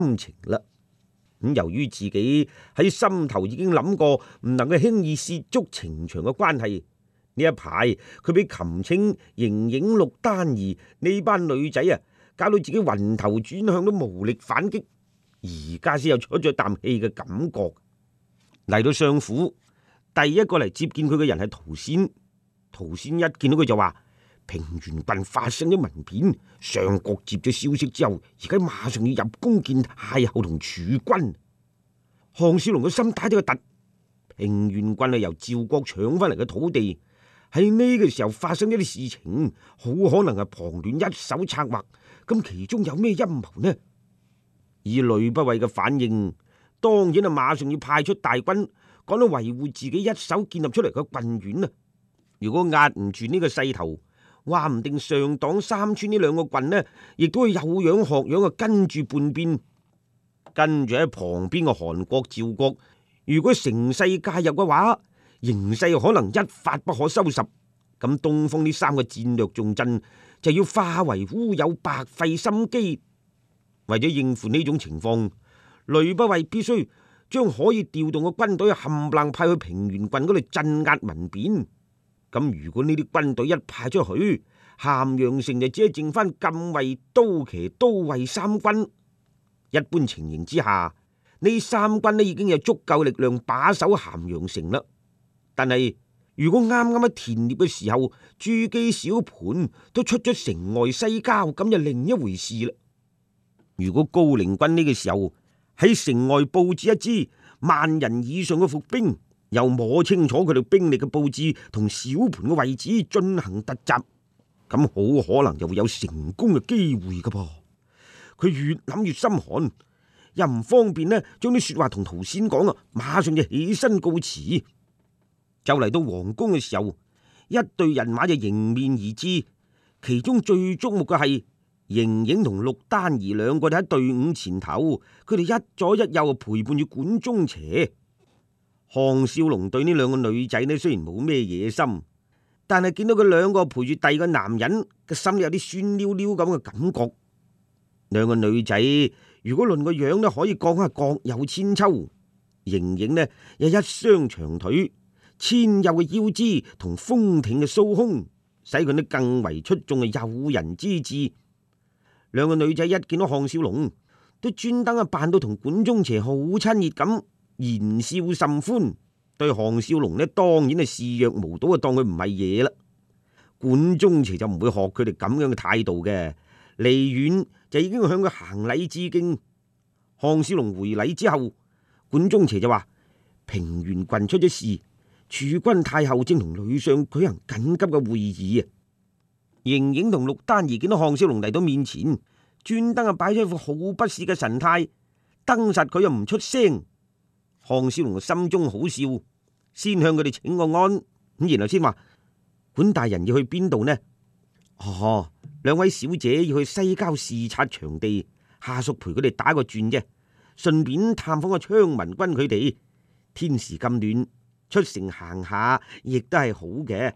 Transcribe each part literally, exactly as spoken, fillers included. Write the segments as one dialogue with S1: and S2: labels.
S1: 心情啦。咁由於自己喺心頭已經諗過唔能夠輕易涉足情場嘅關係，呢一排佢俾琴清、盈盈、陸丹兒呢班女仔啊，搞到自己暈頭轉向都無力反擊，而家先有出咗啖氣嘅感覺。嚟到相府，第一個嚟接見佢嘅人係陶仙。陶仙一見到佢就話：平原郡發生咗民變，上國接咗消息之後，而家馬上要入宮見太后同儲君。項少龍嘅心打咗個突，平原郡係由趙國搶翻嚟嘅土地，喺呢個時候發生一啲事情，好可能係龐亂一手策劃。咁其中有咩陰謀呢？以呂不韋嘅反應，當然係馬上要派出大軍，趕到維護自己一手建立出嚟嘅郡縣啊！如果壓唔住呢個勢頭，話唔定上黨、三川呢兩個郡呢，亦都會有樣學樣啊，跟住叛變。跟住喺旁邊嘅韓國、趙國，如果乘勢介入嘅話，形勢可能一發不可收拾。咁東方呢三個戰略重鎮就要化為烏有，白費心機。為咗應付呢種情況，呂不韋必須將可以調動嘅軍隊冚唪唥派去平原郡嗰度鎮壓民變。咁如果呢啲軍隊一派出去，咸陽城就只係剩翻禁衛、刀騎、都尉三軍。一般情形之下，呢三軍呢已經有足夠力量把守咸陽城啦。但係如果啱啱喺田獵嘅時候，朱姬、小盤都出咗城外西郊，咁就另一回事啦。如果高陵軍呢個時候喺城外布置一支萬人以上嘅伏兵，又摸清楚佢哋兵力嘅布置同小盤嘅位置進行突襲，咁好可能就會有成功嘅機會噶噃。佢越諗越心寒，又唔方便呢將啲說話同陶仙講啊，馬上就起身告辭。就嚟到皇宮嘅時候，一隊人馬就迎面而至，其中最矚目嘅係盈盈同陸丹兒兩個喺隊伍前頭，佢哋一左一右陪伴住管中邪。項少龍對呢兩個女仔呢，雖然冇咩野心，但係見到佢兩個陪住第二個男人，個心有啲酸溜溜咁嘅感覺。兩個女仔如果論個樣呢，可以講係各有千秋。盈盈呢有一雙長腿、纖幼嘅腰肢同豐挺嘅酥胸，使佢呢更為出眾嘅誘人之至。兩個女仔一見到項少龍，都專登啊扮到同管中邪好親熱咁，言笑甚歡。對項少龍呢，當然係視若無睹，啊當佢唔係嘢啦。管中邪就唔會學佢哋咁樣嘅態度嘅，離遠就已經向佢行禮致敬。項少龍回禮之後，管中邪就話：平原郡出咗事，儲君太后正同呂相舉行緊急嘅會議啊！盈盈同陸丹兒見到項少龍嚟到面前，專登啊擺咗一副好不屑嘅神態，瞪實佢又唔出聲。項少龍心中好笑，先向佢哋請個安，咁然後先話：管大人要去邊度呢？哦，兩位小姐要去西郊視察場地，下屬陪佢哋打個轉啫，順便探訪個昌文君佢哋。天時咁暖，出城行下亦都係好嘅。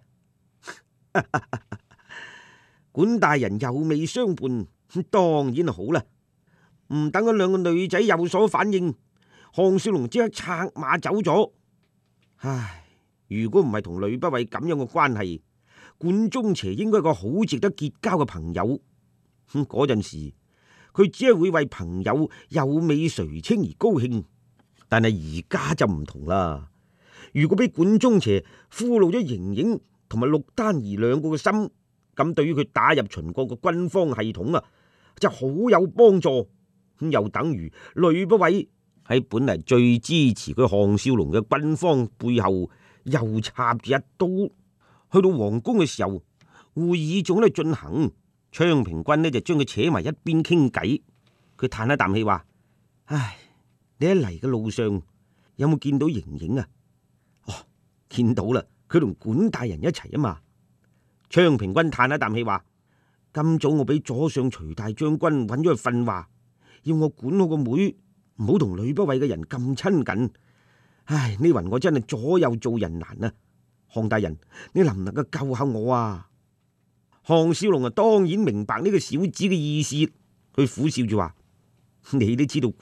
S1: 管大人有美相伴，當然好啦。唔等嗰兩個女仔有所反應，項少龍即刻策馬走咗。唉，如果唔係同呂不韋咁樣嘅關係，管中邪應該係個好值得結交嘅朋友。咁嗰陣時，佢只係會為朋友有美垂青而高興。但係而家就唔同啦。如果俾管中邪俘虜咗盈盈同埋陸丹兒兩個嘅心，咁對於佢打入秦國嘅軍方系統啊，就好有幫助。咁又等於呂不韋喺本嚟最支持佢項少龍嘅軍方背後又插住一刀。去到皇宮嘅時候，會議仲喺度進行，昌平君呢就將佢扯埋一邊傾偈。佢嘆一啖氣話：唉，你喺嚟嘅路上有冇見到盈盈啊？哦，見到啦，佢同管大人一齊啊嘛。昌平君嘆一啖氣話：今早我俾左相徐大將軍揾咗去訓話，要我管好個妹，唔好同呂不韋嘅人咁親近。唉，呢云我真係左右做人難啊！項大人，你能唔能夠救下我啊？項少龍啊，當然明白呢個小子嘅意思，佢苦笑住話：你都知道